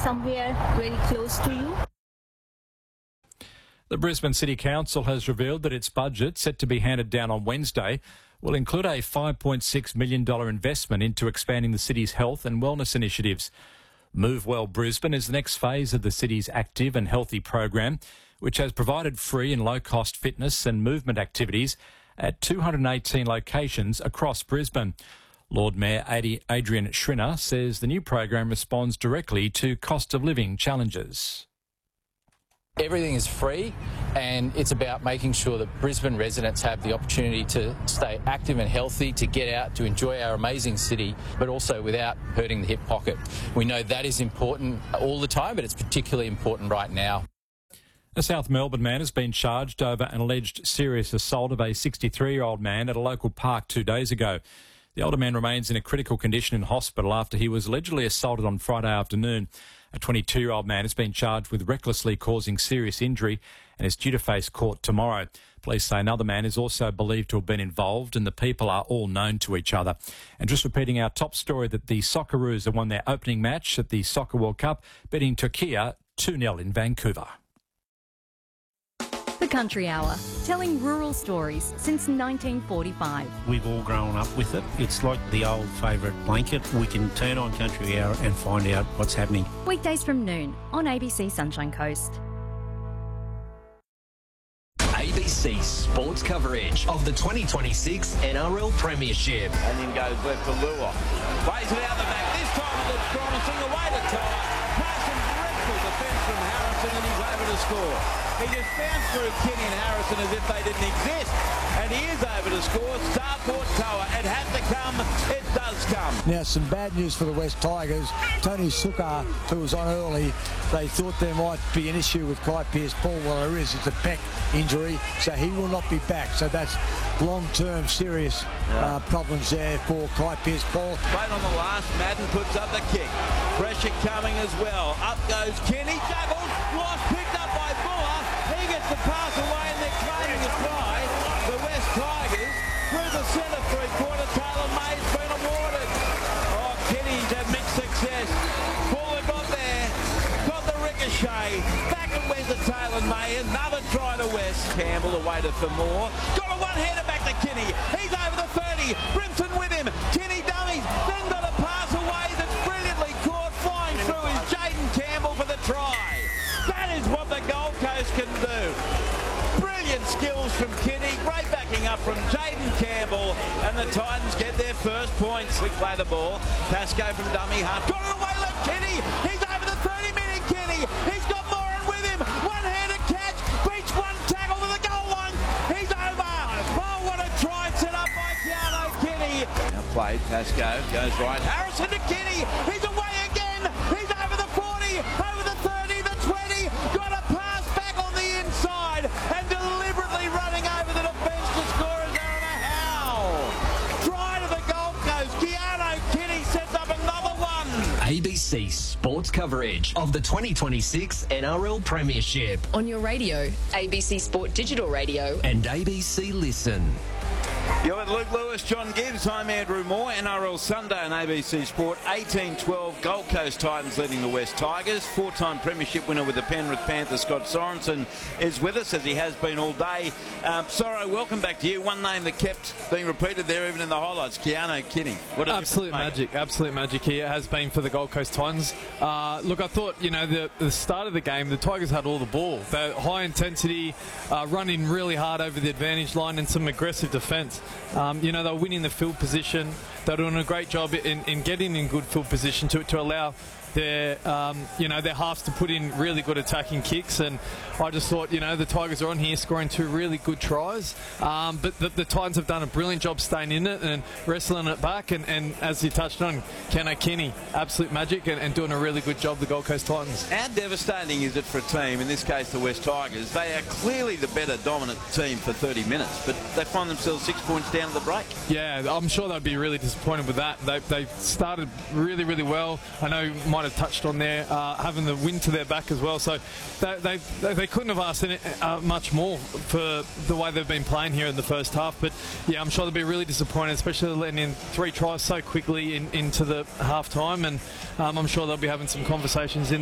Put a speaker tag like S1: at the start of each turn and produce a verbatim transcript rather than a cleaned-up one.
S1: somewhere very close to you.
S2: The Brisbane City Council has revealed that its budget, set to be handed down on Wednesday, will include a five point six million dollars investment into expanding the city's health and wellness initiatives. Move Well Brisbane is the next phase of the city's Active and Healthy program, which has provided free and low-cost fitness and movement activities at two hundred eighteen locations across Brisbane. Lord Mayor Adrian Schrinner says the new program responds directly to cost of living challenges.
S3: Everything is free, and it's about making sure that Brisbane residents have the opportunity to stay active and healthy, to get out, to enjoy our amazing city, but also without hurting the hip pocket. We know that is important all the time, but it's particularly important right now.
S2: A South Melbourne man has been charged over an alleged serious assault of a sixty-three-year-old man at a local park two days ago. The older man remains in a critical condition in hospital after he was allegedly assaulted on Friday afternoon. A twenty-two-year-old man has been charged with recklessly causing serious injury and is due to face court tomorrow. Police say another man is also believed to have been involved, and the people are all known to each other. And just repeating our top story, that the Socceroos have won their opening match at the Soccer World Cup, beating Turkey two nil in Vancouver.
S4: The Country Hour, telling rural stories since nineteen forty-five.
S5: We've all grown up with it. It's like the old favourite blanket. We can turn on Country Hour and find out what's happening.
S4: Weekdays from noon on A B C Sunshine Coast.
S6: A B C sports coverage of the twenty twenty-six N R L Premiership.
S7: And then goes left to Lua. Plays it out the back. This time it looks promising. Away to Toa. Passing dreadful defence from Harrison, and he's able to score. He just bounced through Kenny and Harrison as if they didn't exist. And he is able to score. Starport Toa. It had to come. It does come.
S8: Now, some bad news for the West Tigers. Tony Sukkar, who was on early, they thought there might be an issue with Kai Pearce-Paul. Well, there is. It's a pec injury, so he will not be back. So that's long-term serious uh, problems there for Kai Pearce-Paul.
S7: Right on the last, Madden puts up the kick. Pressure coming as well. Up goes Kenny. Juggled. Lost. Picked up by Buller. He gets the pass away, and they're claiming a try. The West Tigers through the centre three-quarter. Taylor May's been awarded. Oh, Kenny's had mixed success. Buller got there. Got the ricochet. Back and where's the Taylor May. Another try to West. Campbell awaited for more. Got a one-hander back to Kenny. He's over the thirty. Brimson with him. Kenny dummies. Then got a pass away that's brilliantly caught. Flying through is Jaden Campbell for the try. That is what the Gold Coast can do. Brilliant skills from Kenny. Great backing up from Jaden Campbell. And the Titans get their first points. Quick play the ball. Pasco from dummy half. Got it away left Kenny. He's over the thirty-minute Kenny. He's got Moran with him. One-handed catch. Beats one tackle to the goal line. He's over. Oh, what a try set up by Keanu Kenny. Now played. Pasco goes right. Harrison to Kenny. He's away again. He's over the forty. Over the thirty. The twenty. Got a pass back on the inside. And deliberately running over the defence to score as Aaron Howe. Try to the Gold Coast. Keanu Kenny sets up another one.
S6: A B C sports coverage of the twenty twenty-six N R L Premiership.
S9: On your radio, A B C Sport Digital Radio.
S6: And A B C Listen.
S7: You're with Luke Lewis, John Gibbs. I'm Andrew Moore. N R L Sunday on A B C Sport. eighteen twelve Gold Coast Titans leading the West Tigers. Four-time premiership winner with the Penrith Panthers, Scott Sorensen, is with us, as he has been all day. Um, Sorrow, welcome back to you. One name that kept being repeated there, even in the highlights, Keanu Kenny. What
S10: absolute magic, absolute magic here has been for the Gold Coast Titans. Uh, look, I thought, you know, the, the start of the game, the Tigers had all the ball. They're high intensity, uh, running really hard over the advantage line, and some aggressive defence. Um, you know, they're winning the field position. They're doing a great job in, in getting in good field position to, to allow their, um, you know, their halves to put in really good attacking kicks. And I just thought, you know, the Tigers are on here scoring two really good tries. Um, but the, the Titans have done a brilliant job staying in it and wrestling it back. And, and as you touched on, Keanu Kenny, absolute magic, and, and doing a really good job, the Gold Coast Titans.
S7: How devastating is it for a team, in this case the West Tigers? They are clearly the better dominant team for thirty minutes, but they find themselves six points down at the break.
S10: Yeah, I'm sure they'd be really disappointed with that. They, they started really, really well. I know you might have touched on there, uh, having the wind to their back as well. So they, they, they couldn't have asked any, uh, much more for the way they've been playing here in the first half. But yeah, I'm sure they'll be really disappointed, especially letting in three tries so quickly in, into the half time. And um, I'm sure they'll be having some conversations in